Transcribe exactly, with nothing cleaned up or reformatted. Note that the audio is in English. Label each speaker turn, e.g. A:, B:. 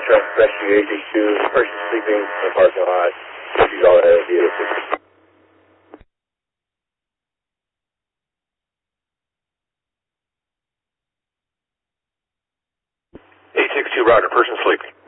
A: Metro Rescue eight six two, person sleeping in the parking lot. She's all that idea. eight six two, Roger, person sleeping.